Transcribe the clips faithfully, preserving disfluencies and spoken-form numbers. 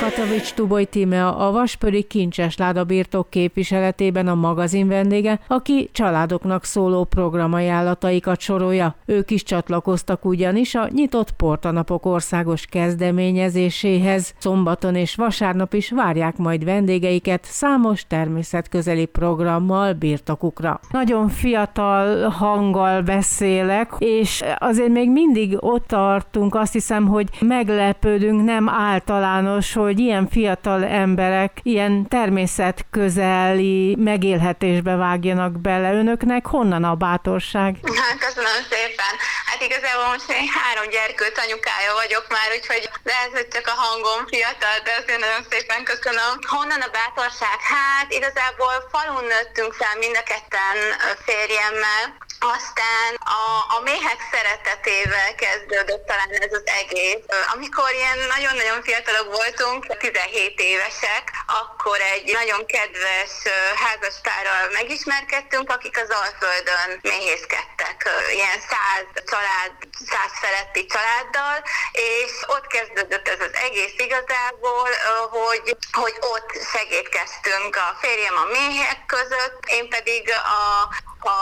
Katovics Tuboly Tímea, a Vaspöri Kincsesláda birtok képviseletében a magazin vendége, aki családoknak szóló programajánlataikat sorolja. Ők is csatlakoztak ugyanis a Nyitott Portanapok országos kezdeményezéséhez. Szombaton és vasárnap is várják majd vendégeiket számos természetközeli programmal birtokukra. Nagyon fiatal hanggal beszélek, és azért még mindig ott tartunk, azt hiszem, hogy meglepődünk, nem általános, hogy ilyen fiatal emberek ilyen természetközeli megélhetésbe vágjanak bele. Önöknek honnan a bátorság? Köszönöm szépen. Hát igazából most én három gyerkőt anyukája vagyok már, úgyhogy lehet, hogy csak a hangom fiatal, de azért nagyon szépen köszönöm. Honnan a bátorság? Hát igazából falun nőttünk fel mind a ketten férjemmel, aztán a, a méhek szeretetével kezdődött talán ez az egész. Amikor ilyen nagyon-nagyon fiatalok voltunk, tizenhét évesek, akkor egy nagyon kedves házaspárral megismerkedtünk, akik az Alföldön méhészkedtek, ilyen száz család, száz feletti családdal, és ott kezdődött ez az egész igazából, hogy, hogy ott segítkeztünk, a férjem a méhek között, én pedig a a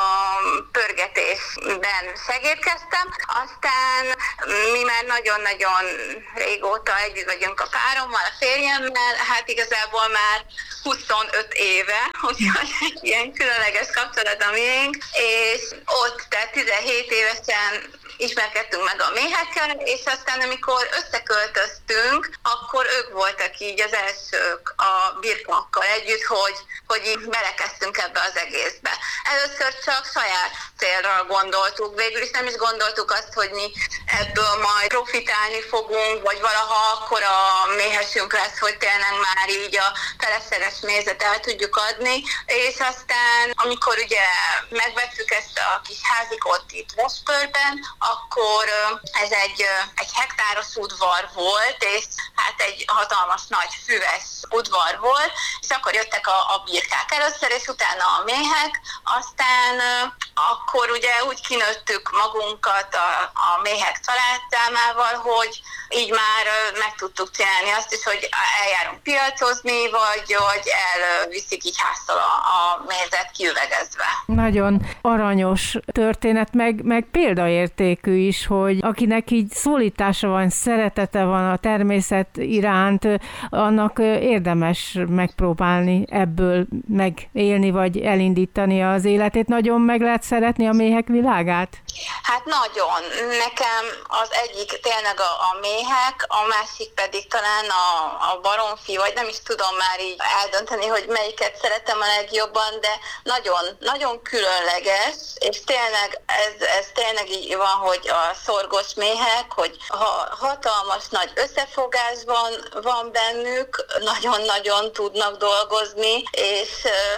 pörgetésben segítkeztem, aztán mi már nagyon-nagyon régóta együtt vagyunk a párommal, a férjemmel, hát igazából már huszonöt éve, úgyhogy ilyen különleges kapcsolat a miénk, és ott, tehát tizenhét évesen ismerkedtünk meg a méhekkel, és aztán amikor összeköltöztünk, akkor ők voltak így az elsők a birkákkal együtt, hogy, hogy így belekezdtünk ebbe az egészbe. Először csak saját célra gondoltuk, végül is nem is gondoltuk azt, hogy mi ebből majd profitálni fogunk, vagy valaha akkor a méhesünk lesz, hogy tényleg már így a felesleges mézet el tudjuk adni, és aztán amikor ugye megvettük ezt a kis házikot itt Vaspörben, akkor ez egy, egy hektáros udvar volt, és hát egy hatalmas nagy füves udvar volt, és akkor jöttek a, a birkák először, és utána a méhek, aztán akkor ugye úgy kinőttük magunkat a, a méhek családszámával, hogy így már meg tudtuk csinálni azt is, hogy eljárunk piacozni, vagy hogy elviszik így háztól a, a mézet kiüvegezve. Nagyon aranyos történet, meg, meg példaértékű is, hogy akinek így szólítása van, szeretete van a természet iránt, annak érdemes megpróbálni ebből megélni, vagy elindítani az életét. Nagyon meg lehet szeretni a méhek világát? Hát nagyon. Nekem az egyik tényleg a, a méhek, a másik pedig talán a, a baromfi, vagy nem is tudom már így eldönteni, hogy melyiket szeretem a legjobban, de nagyon, nagyon különleges, és tényleg ez, ez tényleg így van, hogy a szorgos méhek, hogy ha hatalmas nagy összefogásban van bennük, nagyon-nagyon tudnak dolgozni, és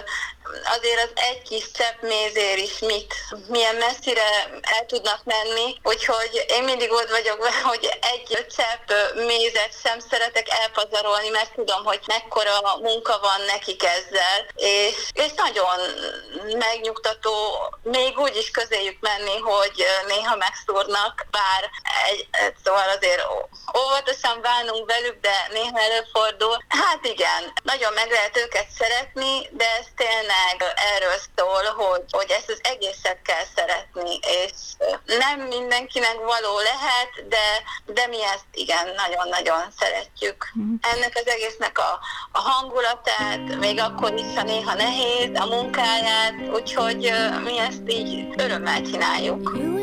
azért az egy kis csepp mézér is mit, milyen messzire el tudnak menni, úgyhogy én mindig ott vagyok vele, hogy egy csepp mézet sem szeretek elpazarolni, mert tudom, hogy mekkora munka van nekik ezzel, és, és nagyon megnyugtató még úgy is közéjük menni, hogy néha megszúrnak, bár egy, szóval azért óvatosan bánunk velük, de néha előfordul. Hát igen, nagyon meg lehet őket szeretni, de ez tényleg erről szól, hogy, hogy ezt az egészet kell szeretni, és nem mindenkinek való lehet, de, de mi ezt igen, nagyon-nagyon szeretjük. Ennek az egésznek a, a hangulatát, még akkor is, ha néha nehéz, a munkáját, úgyhogy mi ezt így örömmel csináljuk.